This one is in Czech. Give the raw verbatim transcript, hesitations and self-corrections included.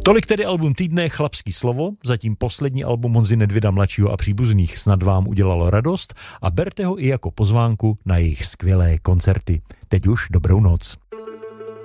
Tolik tedy album týdne Chlapský slovo, zatím poslední album Honzy Nedvěda mladšího a příbuzných. Snad vám udělalo radost a berte ho i jako pozvánku na jejich skvělé koncerty. Teď už dobrou noc.